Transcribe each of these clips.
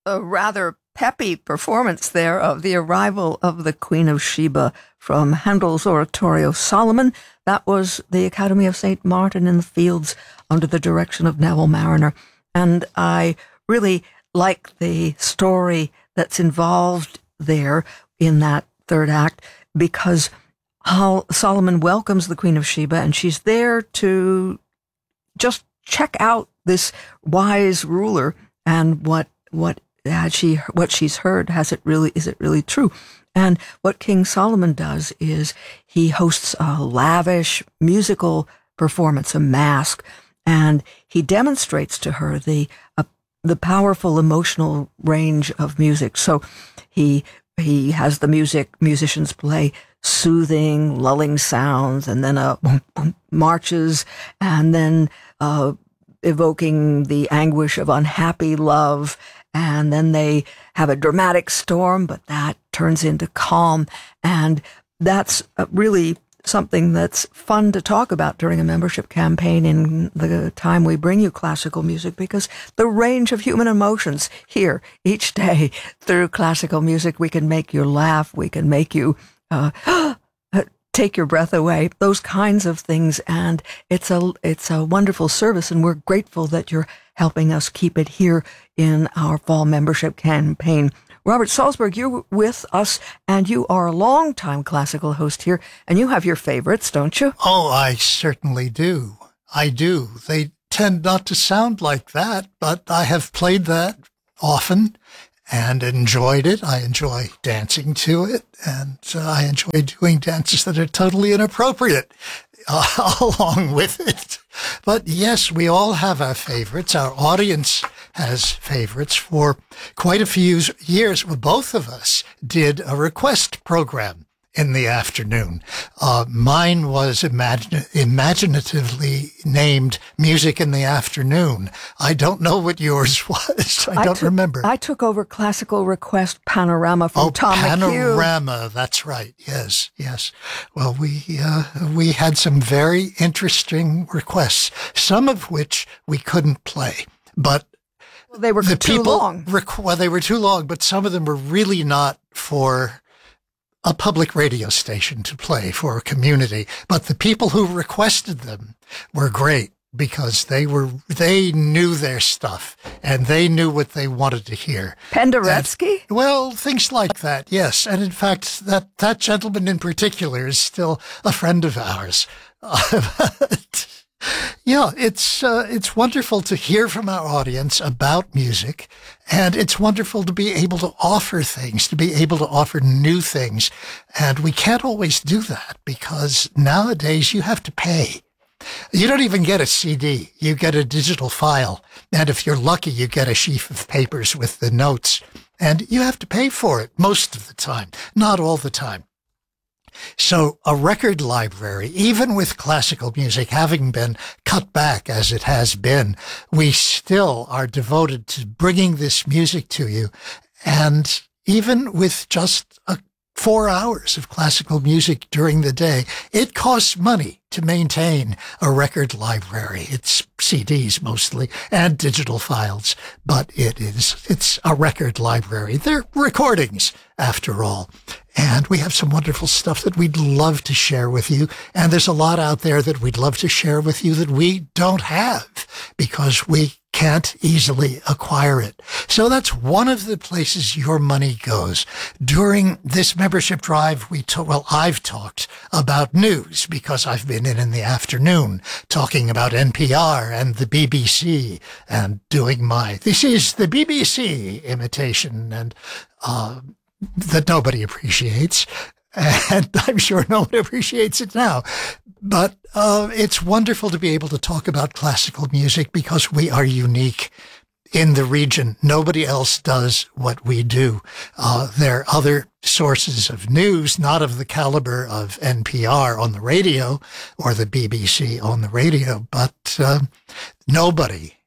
a rather peppy performance there of The Arrival of the Queen of Sheba from Handel's oratorio Solomon. That was the Academy of St. Martin in the Fields under the direction of Neville Mariner. And I really like the story that's involved there in that third act, because how Solomon welcomes the Queen of Sheba, and she's there to just check out this wise ruler and what she's heard. Is it really true? And what King Solomon does is he hosts a lavish musical performance, a masque, and he demonstrates to her the powerful emotional range of music. So he has the musicians play soothing, lulling sounds, and then marches, and then evoking the anguish of unhappy love. And then they have a dramatic storm, but that turns into calm. And that's really something that's fun to talk about during a membership campaign in the time we bring you classical music, because the range of human emotions here each day through classical music, we can make you laugh, we can make you take your breath away, those kinds of things. And it's a wonderful service, and we're grateful that you're helping us keep it here in our fall membership campaign. Robert Salzberg, you're with us, and you are a longtime classical host here, and you have your favorites, don't you? Oh, I certainly do. I do. They tend not to sound like that, but I have played that often and enjoyed it. I enjoy dancing to it, and I enjoy doing dances that are totally inappropriate along with it. But yes, we all have our favorites. Our audience has favorites. For quite a few years, both of us did a request program in the afternoon. Mine was imaginatively named Music in the Afternoon. I don't know what yours was. I don't remember. I took over Classical Request Panorama from Tom McHugh. Panorama, that's right. Yes. Well, we had some very interesting requests, some of which we couldn't play, but they were too long. They were too long, but some of them were really not for a public radio station to play, for a community. But the people who requested them were great, because they knew their stuff and they knew what they wanted to hear. Penderecki? Well, things like that, yes. And in fact, that gentleman in particular is still a friend of ours. Yeah, it's wonderful to hear from our audience about music, and it's wonderful to be able to offer things, to be able to offer new things. And we can't always do that, because nowadays you have to pay. You don't even get a CD. You get a digital file. And if you're lucky, you get a sheaf of papers with the notes. And you have to pay for it most of the time, not all the time. So a record library, even with classical music having been cut back as it has been, we still are devoted to bringing this music to you. And even with just 4 hours of classical music during the day, it costs money to maintain a record library. It's CDs mostly and digital files, but it's a record library. They're recordings, after all. And we have some wonderful stuff that we'd love to share with you. And there's a lot out there that we'd love to share with you that we don't have, because we can't easily acquire it. So that's one of the places your money goes. During this membership drive, I've talked about news, because I've been in the afternoon talking about NPR and the BBC and doing this is the BBC imitation, and that nobody appreciates, and I'm sure no one appreciates it now. But it's wonderful to be able to talk about classical music, because we are unique in the region. Nobody else does what we do. There are other sources of news, not of the caliber of NPR on the radio or the BBC on the radio, but nobody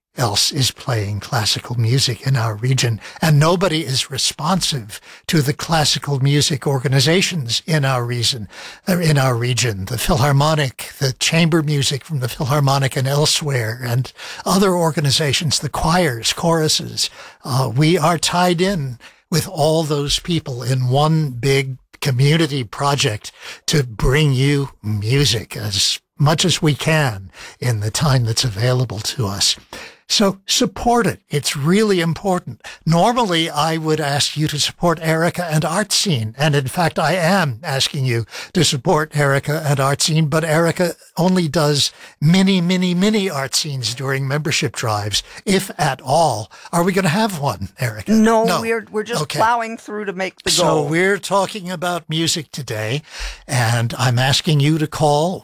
else is playing classical music in our region, and nobody is responsive to the classical music organizations in our region. The Philharmonic, the chamber music from the Philharmonic and elsewhere, and other organizations, the choirs, choruses. We are tied in with all those people in one big community project to bring you music as much as we can in the time that's available to us. So support it. It's really important. Normally, I would ask you to support Erica and Art Scene. And in fact, I am asking you to support Erica and Art Scene, but Erica only does mini art scenes during membership drives, if at all. Are we going to have one, Erica? No. We're just plowing through to make the goal. So we're talking about music today, and I'm asking you to call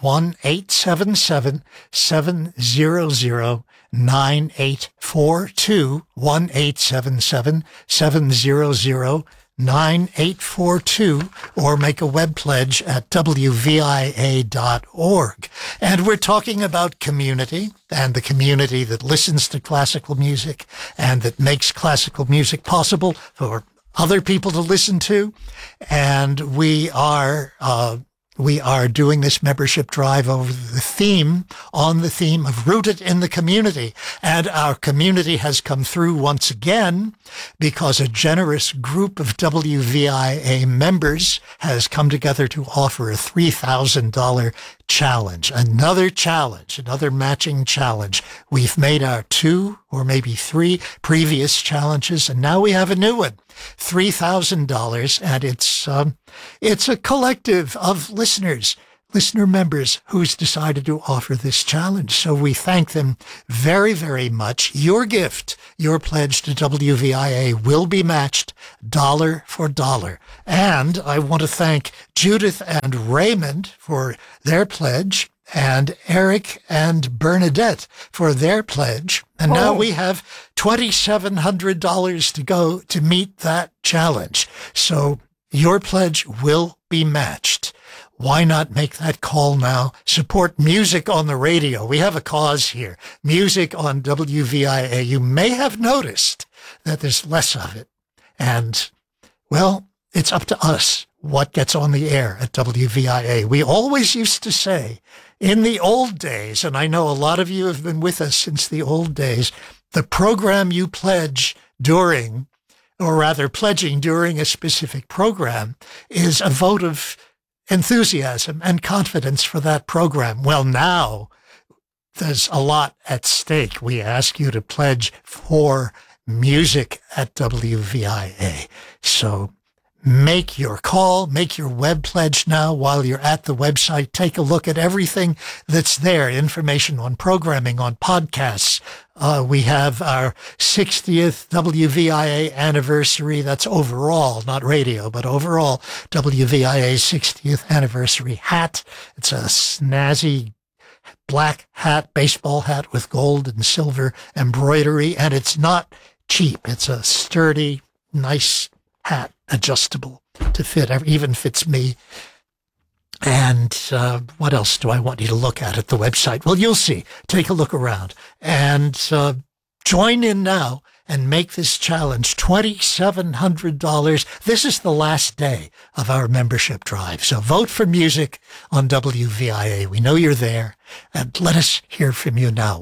1-877-700 9842 1-877-700-9842 or make a web pledge at wvia.org. And we're talking about community and the community that listens to classical music and that makes classical music possible for other people to listen to. And we are doing this membership drive on the theme of Rooted in the Community. And our community has come through once again because a generous group of WVIA members has come together to offer a $3,000 challenge, another matching challenge. We've made our 2 or maybe 3 previous challenges, and now we have a new one. $3,000, and it's a collective of listener members who's decided to offer this challenge. So we thank them very, very much. Your gift, your pledge to WVIA will be matched dollar for dollar. And I want to thank Judith and Raymond for their pledge, and Eric and Bernadette for their pledge. And now we have $2,700 to go to meet that challenge. So your pledge will be matched. Why not make that call now? Support music on the radio. We have a cause here. Music on WVIA. You may have noticed that there's less of it. And, well, it's up to us what gets on the air at WVIA. We always used to say, in the old days, and I know a lot of you have been with us since the old days, the program you pledge during, or rather pledging during a specific program, is a vote of enthusiasm and confidence for that program. Well, now there's a lot at stake. We ask you to pledge for music at WVIA. So make your call, make your web pledge now while you're at the website. Take a look at everything that's there, information on programming, on podcasts. We have our 60th WVIA anniversary. That's overall, not radio, but overall WVIA 60th anniversary hat. It's a snazzy black hat, baseball hat with gold and silver embroidery, and it's not cheap. It's a sturdy, nice hat, adjustable to fit, even fits me. And what else do I want you to look at the website? Well, you'll see. Take a look around and join in now and make this challenge $2,700. This is the last day of our membership drive. So vote for music on WVIA. We know you're there. And let us hear from you now.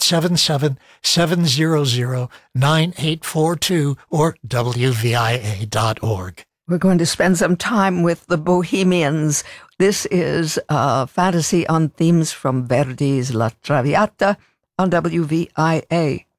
1-877-700-9842 or WVIA.org. We're going to spend some time with the Bohemians. This is a fantasy on themes from Verdi's La Traviata on WVIA.